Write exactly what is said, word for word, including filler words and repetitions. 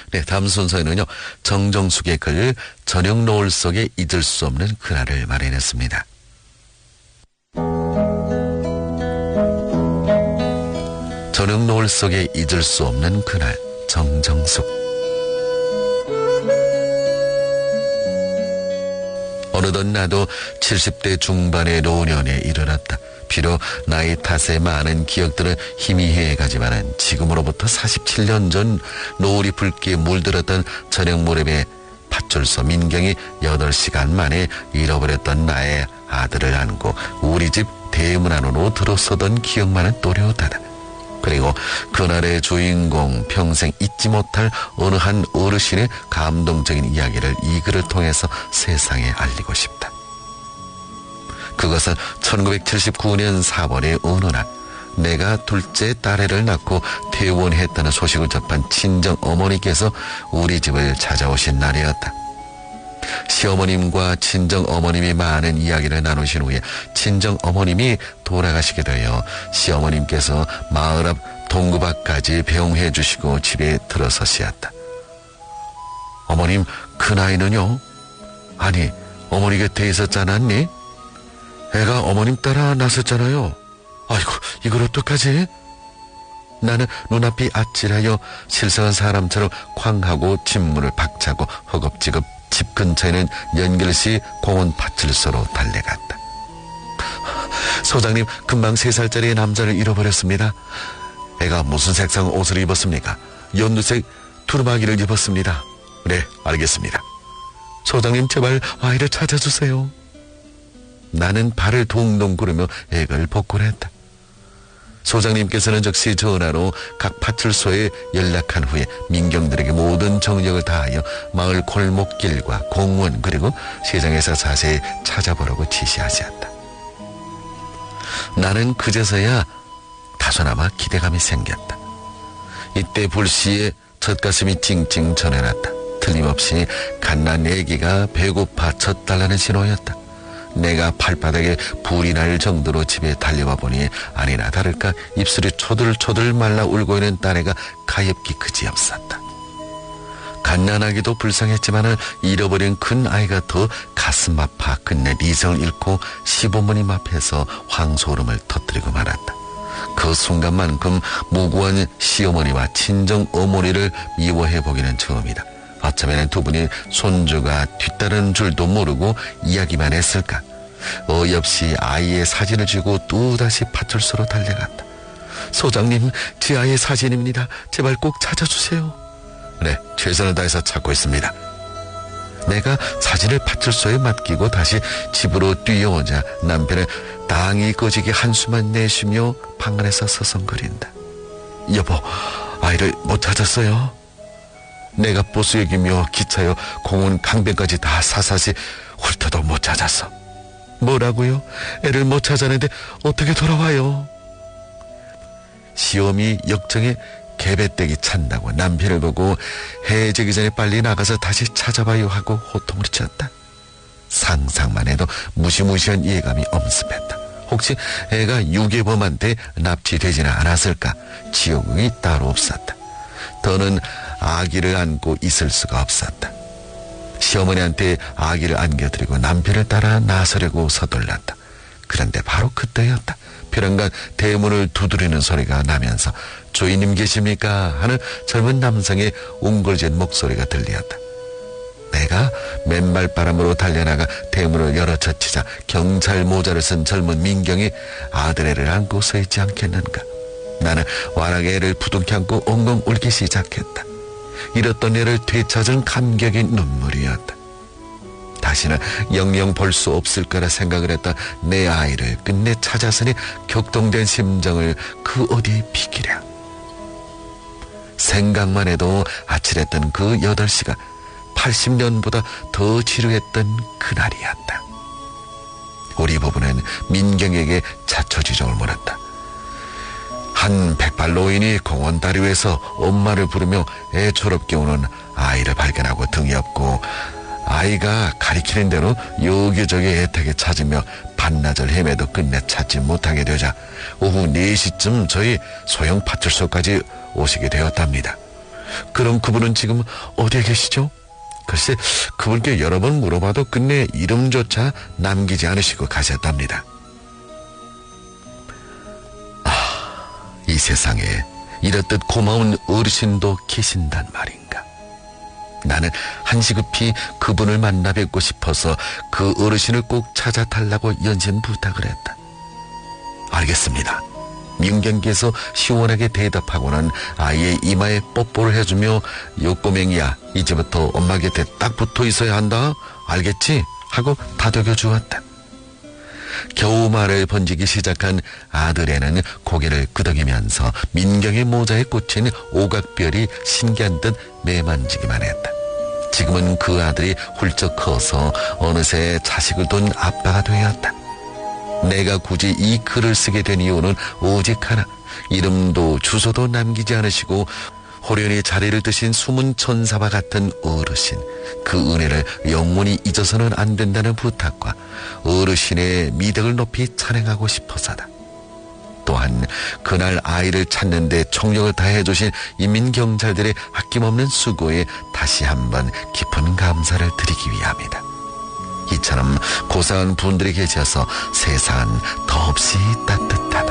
네, 다음 순서에는요, 정정숙의 글 저녁 노을 속에 잊을 수 없는 그날을 마련했습니다. 저녁 노을 속에 잊을 수 없는 그날, 정정숙. 어느덧 나도 칠십 대 중반의 노년에 이르렀다. 비록 나이 탓에 많은 기억들은 희미해 가지만은 지금으로부터 사십칠 년 전 노을이 붉게 물들었던 저녁 무렵에 파출소 민경이 여덟 시간 만에 잃어버렸던 나의 아들을 안고 우리 집 대문 안으로 들어서던 기억만은 또렷하다. 그리고 그날의 주인공, 평생 잊지 못할 어느 한 어르신의 감동적인 이야기를 이 글을 통해서 세상에 알리고 싶다. 그것은 천구백칠십구 년 사월의 어느 날 내가 둘째 딸애를 낳고 퇴원했다는 소식을 접한 친정 어머니께서 우리 집을 찾아오신 날이었다. 시어머님과 친정 어머님이 많은 이야기를 나누신 후에 친정 어머님이 돌아가시게 되어 시어머님께서 마을 앞 동구 밖까지 배웅해 주시고 집에 들어서시었다. 어머님, 그 나이는요? 아니, 어머니 곁에 있었지 않았니? 애가 어머님 따라 나섰잖아요. 아이고, 이걸 어떡하지? 나는 눈앞이 아찔하여 실성한 사람처럼 쾅하고 집문을 박차고 허겁지겁 집 근처에는 연결시 공원 파출소로 달려갔다. 소장님, 금방 세 살짜리 남자를 잃어버렸습니다. 애가 무슨 색상 옷을 입었습니까? 연두색 두루마기를 입었습니다. 네, 알겠습니다. 소장님, 제발 아이를 찾아주세요. 나는 발을 동동 구르며 애를 복구했다. 소장님께서는 즉시 전화로 각 파출소에 연락한 후에 민경들에게 모든 정력을 다하여 마을 골목길과 공원 그리고 시장에서 자세히 찾아보라고 지시하셨다. 나는 그제서야 다소나마 기대감이 생겼다. 이때 불시에 젖가슴이 찡찡 전해놨다. 틀림없이 갓난 애기가 배고파 젖달라는 신호였다. 내가 발바닥에 불이 날 정도로 집에 달려와 보니 아니나 다를까 입술이 초들초들 말라 울고 있는 딸애가 가엾기 그지없었다. 갓난아기도 불쌍했지만 잃어버린 큰 아이가 더 가슴 아파 끝내 리성을 잃고 시부모님 앞에서 황소름을 터뜨리고 말았다. 그 순간만큼 무고한 시어머니와 친정 어머니를 미워해보기는 처음이다. 어쩌면 두 분이 손주가 뒤따르는 줄도 모르고 이야기만 했을까. 어이없이 아이의 사진을 쥐고 또다시 파출소로 달려갔다. 소장님, 제 아이의 사진입니다. 제발 꼭 찾아주세요. 네, 최선을 다해서 찾고 있습니다. 내가 사진을 파출소에 맡기고 다시 집으로 뛰어오자 남편은 땅이 꺼지게 한숨만 내쉬며 방 안에서 서성거린다. 여보, 아이를 못 찾았어요? 내가 버스 여기며 기차여 공원 강변까지 다 사사시 훑어도 못 찾았어. 뭐라고요? 애를 못 찾았는데 어떻게 돌아와요? 시험이 역정에 개배떼기 찬다고 남편을 보고 해 지기 전에 빨리 나가서 다시 찾아봐요 하고 호통을 쳤다. 상상만 해도 무시무시한 이해감이 엄습했다. 혹시 애가 유괴범한테 납치되지는 않았을까? 지옥이 따로 없었다. 더는 아기를 안고 있을 수가 없었다. 시어머니한테 아기를 안겨드리고 남편을 따라 나서려고 서둘렀다. 그런데 바로 그때였다. 벼랑간 대문을 두드리는 소리가 나면서 주인님 계십니까? 하는 젊은 남성의 웅골진 목소리가 들리었다. 내가 맨발바람으로 달려나가 대문을 열어젖히자 경찰 모자를 쓴 젊은 민경이 아들애를 안고 서 있지 않겠는가. 나는 와락에 애를 부둥켜 안고 엉엉 울기 시작했다. 잃었던 애를 되찾은 감격의 눈물이었다. 다시는 영영 볼 수 없을 거라 생각을 했던 내 아이를 끝내 찾았으니 격동된 심정을 그 어디에 비키랴. 생각만 해도 아찔했던 그 여덟 시가 팔십 년보다 더 지루했던 그날이었다. 우리 부부는 민경에게 자초지종을 물었다. 한 백발 노인이 공원 다리 위에서 엄마를 부르며 애처롭게 우는 아이를 발견하고 등이 업고 아이가 가리키는 대로 여기저기 애타게 찾으며 반나절 헤매도 끝내 찾지 못하게 되자 오후 네 시쯤 저희 소형 파출소까지 오시게 되었답니다. 그럼 그분은 지금 어디에 계시죠? 글쎄, 그분께 여러 번 물어봐도 끝내 이름조차 남기지 않으시고 가셨답니다. 아, 이 세상에 이렇듯 고마운 어르신도 계신단 말인가. 나는 한시급히 그분을 만나 뵙고 싶어서 그 어르신을 꼭 찾아달라고 연신 부탁을 했다. 알겠습니다. 민경께서 시원하게 대답하고는 아이의 이마에 뽀뽀를 해주며 요 꼬맹이야, 이제부터 엄마 곁에 딱 붙어 있어야 한다. 알겠지? 하고 다독여 주었다. 겨우 말을 번지기 시작한 아들애는 고개를 끄덕이면서 민경의 모자에 꽂힌 오각별이 신기한 듯 매만지기만 했다. 지금은 그 아들이 훌쩍 커서 어느새 자식을 둔 아빠가 되었다. 내가 굳이 이 글을 쓰게 된 이유는 오직 하나, 이름도 주소도 남기지 않으시고 호련히 자리를 드신 숨은 천사와 같은 어르신, 그 은혜를 영원히 잊어서는 안 된다는 부탁과 어르신의 미덕을 높이 찬양하고 싶어서다. 또한 그날 아이를 찾는 데 총력을 다해주신 인민경찰들의 아낌없는 수고에 다시 한번 깊은 감사를 드리기 위함이다. 이처럼 고상한 분들이 계셔서 세상은 더없이 따뜻하다.